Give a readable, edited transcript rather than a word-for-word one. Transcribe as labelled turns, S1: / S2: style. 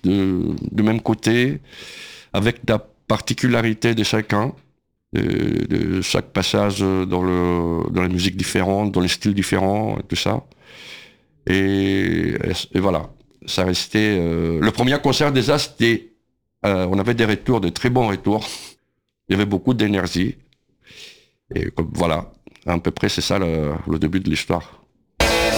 S1: du même côté, avec la particularité de chacun, de chaque passage dans la musique différente, dans les styles différents, et tout ça. Et voilà, ça restait... le premier concert déjà, c'était... on avait des retours, de très bons retours. Il y avait beaucoup d'énergie. Et voilà, à peu près c'est ça le début de l'histoire.